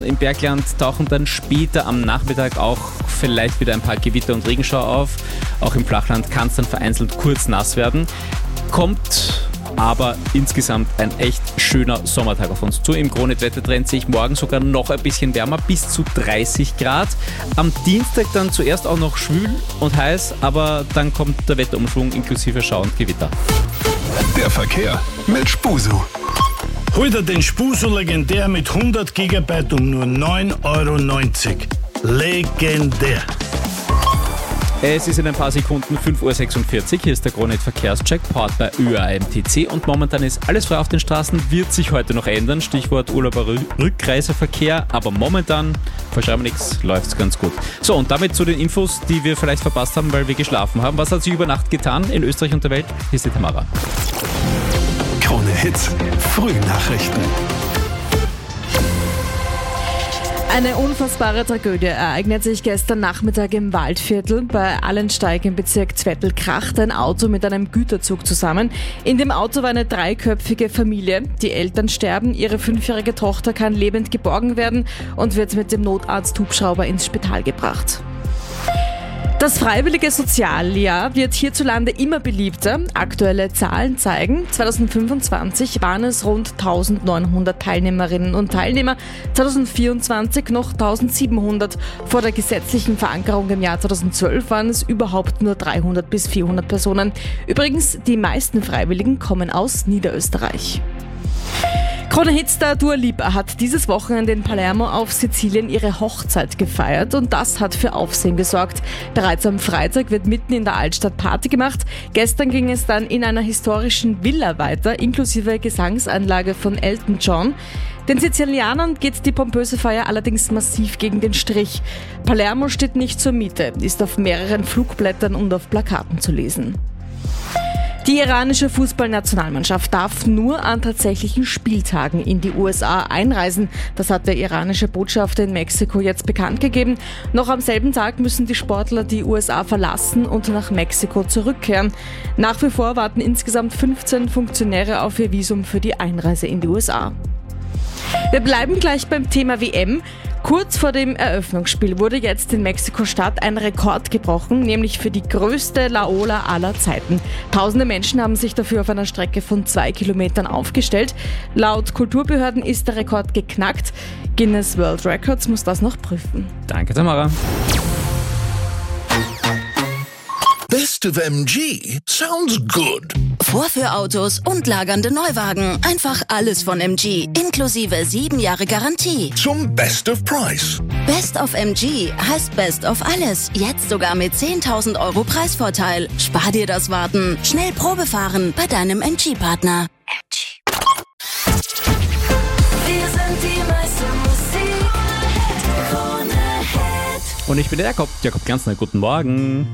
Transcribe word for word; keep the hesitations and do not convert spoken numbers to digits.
Im Bergland tauchen dann später am Nachmittag auch vielleicht wieder ein paar Gewitter und Regenschauer auf. Auch im Flachland kann es dann vereinzelt kurz nass werden. Kommt aber insgesamt ein echt schöner Sommertag auf uns zu. Im Kronit-Wettertrend sehe ich morgen sogar noch ein bisschen wärmer, bis zu dreißig Grad. Am Dienstag dann zuerst auch noch schwül und heiß, aber dann kommt der Wetterumschwung inklusive Schau und Gewitter. Der Verkehr mit Spusu. Hol dir den Spusu legendär mit hundert Gigabyte um nur neun Euro neunzig. Legendär. Es ist in ein paar Sekunden fünf Uhr sechsundvierzig. Hier ist der Kronit Verkehrscheck, powered bei Ö A M T C. Und momentan ist alles frei auf den Straßen, wird sich heute noch ändern. Stichwort Urlauber Rückreiseverkehr. Aber momentan, verschreiben wir nichts, läuft es ganz gut. So, und damit zu den Infos, die wir vielleicht verpasst haben, weil wir geschlafen haben. Was hat sich über Nacht getan in Österreich und der Welt? Hier ist die Tamara. Krone Hits, Frühnachrichten. Eine unfassbare Tragödie ereignet sich gestern Nachmittag im Waldviertel. Bei Allensteig im Bezirk Zwettl kracht ein Auto mit einem Güterzug zusammen. In dem Auto war eine dreiköpfige Familie. Die Eltern sterben, ihre fünfjährige Tochter kann lebend geborgen werden und wird mit dem Notarzt-Hubschrauber ins Spital gebracht. Das freiwillige Sozialjahr wird hierzulande immer beliebter. Aktuelle Zahlen zeigen, zweitausendfünfundzwanzig waren es rund eintausendneunhundert Teilnehmerinnen und Teilnehmer, zweitausendvierundzwanzig noch eintausendsiebenhundert. Vor der gesetzlichen Verankerung im Jahr zweitausendzwölf waren es überhaupt nur dreihundert bis vierhundert Personen. Übrigens, die meisten Freiwilligen kommen aus Niederösterreich. Krone-Hitstar Dua Lipa hat dieses Wochenende in Palermo auf Sizilien ihre Hochzeit gefeiert und das hat für Aufsehen gesorgt. Bereits am Freitag wird mitten in der Altstadt Party gemacht. Gestern ging es dann in einer historischen Villa weiter, inklusive Gesangsanlage von Elton John. Den Sizilianern geht die pompöse Feier allerdings massiv gegen den Strich. Palermo steht nicht zur Miete, ist auf mehreren Flugblättern und auf Plakaten zu lesen. Die iranische Fußballnationalmannschaft darf nur an tatsächlichen Spieltagen in die U S A einreisen. Das hat der iranische Botschafter in Mexiko jetzt bekannt gegeben. Noch am selben Tag müssen die Sportler die U S A verlassen und nach Mexiko zurückkehren. Nach wie vor warten insgesamt fünfzehn Funktionäre auf ihr Visum für die Einreise in die U S A. Wir bleiben gleich beim Thema W M. Kurz vor dem Eröffnungsspiel wurde jetzt in Mexiko-Stadt ein Rekord gebrochen, nämlich für die größte Laola aller Zeiten. Tausende Menschen haben sich dafür auf einer Strecke von zwei Kilometern aufgestellt. Laut Kulturbehörden ist der Rekord geknackt. Guinness World Records muss das noch prüfen. Danke, Tamara. Best of M G sounds good. Vorführautos und lagernde Neuwagen. Einfach alles von M G, inklusive sieben Jahre Garantie. Zum Best of Price. Best of M G heißt Best of alles. Jetzt sogar mit zehntausend Euro Preisvorteil. Spar dir das Warten. Schnell Probe fahren bei deinem M G-Partner. M G. Wir sind die meiste Musik. Krone Hit. Und ich bin der Jakob, Jakob Glanzner. Guten Morgen.